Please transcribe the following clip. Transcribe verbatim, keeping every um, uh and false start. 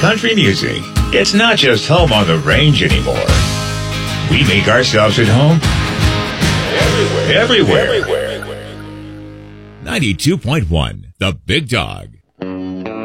country music. It's not just home on the range anymore. We make ourselves at home everywhere. Everywhere. Everywhere. ninety-two point one, The Big Dog.